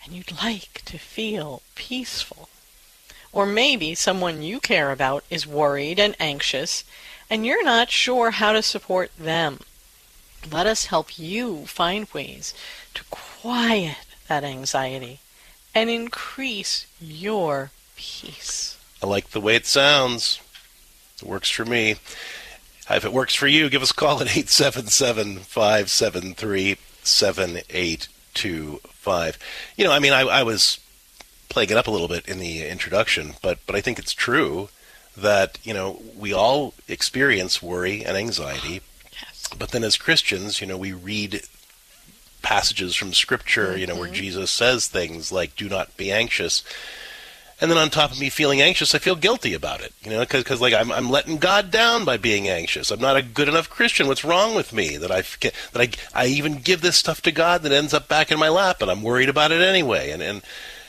and you'd like to feel peaceful. Or maybe someone you care about is worried and anxious, and you're not sure how to support them. Let us help you find ways to quiet that anxiety and increase your peace. I like the way it sounds. It works for me. If it works for you, give us a call at 877-573-7825. I was playing it up a little bit in the introduction, but I think it's true that, we all experience worry and anxiety. Yes. But then as Christians, we read passages from Scripture, where Jesus says things like, do not be anxious. And then on top of me feeling anxious, I feel guilty about it, because I'm letting God down by being anxious. I'm not a good enough Christian. What's wrong with me that I even give this stuff to God that ends up back in my lap, and I'm worried about it anyway. And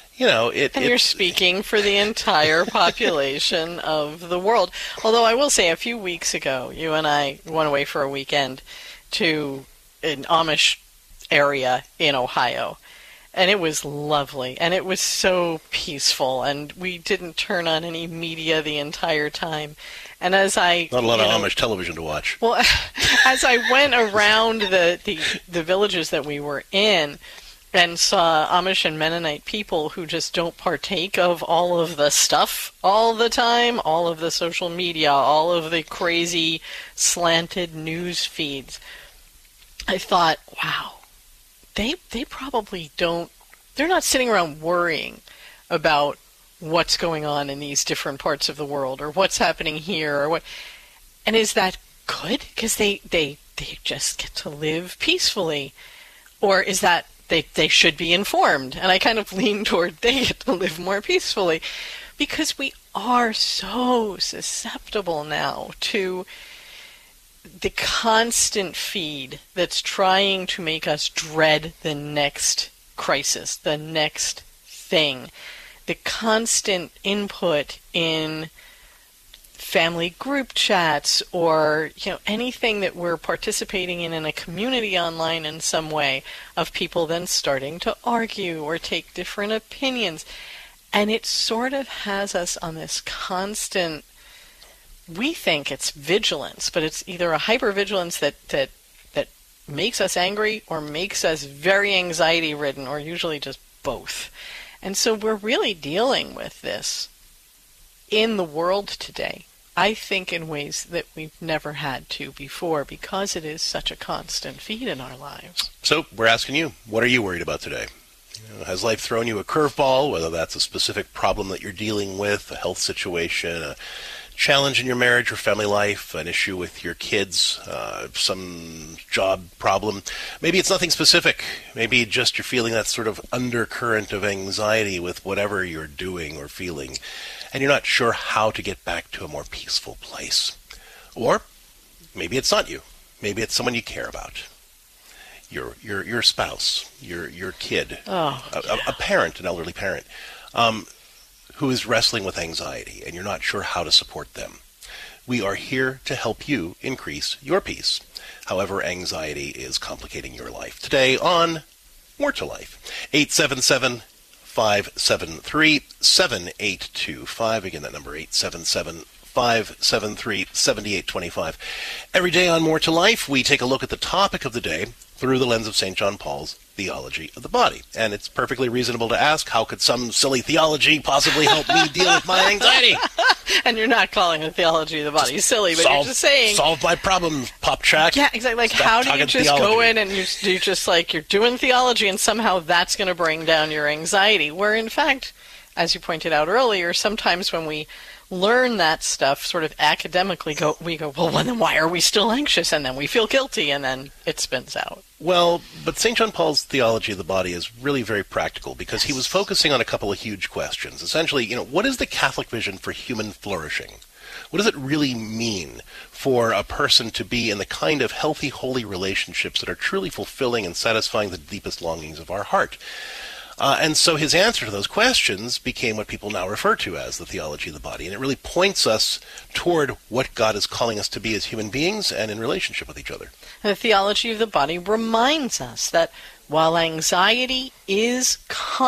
you're speaking for the entire population of the world. Although I will say, a few weeks ago, you and I went away for a weekend to an Amish area in Ohio. And it was lovely, and it was so peaceful, and we didn't turn on any media the entire time. And as I... Not a lot of Amish television to watch. Well, as I went around the villages that we were in and saw Amish and Mennonite people who just don't partake of all of the stuff all the time, all of the social media, all of the crazy slanted news feeds, I thought, wow. They probably don't, they're not sitting around worrying about what's going on in these different parts of the world or what's happening here or what. And is that good? Because they just get to live peacefully. Or is that they should be informed? And I kind of lean toward they get to live more peacefully. Because we are so susceptible now to the constant feed that's trying to make us dread the next crisis, the next thing, the constant input in family group chats or anything that we're participating in a community online in some way of people then starting to argue or take different opinions. And it sort of has us on this constant, we think it's vigilance, but it's either a hypervigilance that makes us angry or makes us very anxiety-ridden, or usually just both. And so we're really dealing with this in the world today, I think in ways that we've never had to before, because it is such a constant feed in our lives. So we're asking you, what are you worried about today? Has life thrown you a curveball, whether that's a specific problem that you're dealing with, a health situation, a challenge in your marriage or family life, an issue with your kids, some job problem. Maybe it's nothing specific. Maybe just you're feeling that sort of undercurrent of anxiety with whatever you're doing or feeling, and you're not sure how to get back to a more peaceful place. Or maybe it's not you. Maybe it's someone you care about. Your spouse, your kid, a parent, an elderly parent, who is wrestling with anxiety, and you're not sure how to support them. We are here to help you increase your peace, however anxiety is complicating your life. Today on More to Life, 877-573-7825. Again, that number, 877-573-7825. Every day on More to Life, we take a look at the topic of the day through the lens of St. John Paul's theology of the body. And it's perfectly reasonable to ask, how could some silly theology possibly help me deal with my anxiety? And you're not calling the theology of the body silly, but you're just saying... Solve my problems, Pop Track. Yeah, exactly. Like, how do you just theology. Go in and you just like, you're doing theology and somehow that's going to bring down your anxiety? Where, in fact, as you pointed out earlier, sometimes when we learn that stuff sort of academically, we go, well, then why are we still anxious? And then we feel guilty, and then it spins out. Well, but St. John Paul's theology of the body is really very practical, because he was focusing on a couple of huge questions. Essentially, what is the Catholic vision for human flourishing? What does it really mean for a person to be in the kind of healthy, holy relationships that are truly fulfilling and satisfying the deepest longings of our heart? And so his answer to those questions became what people now refer to as the theology of the body. And it really points us toward what God is calling us to be as human beings and in relationship with each other. And the theology of the body reminds us that while anxiety is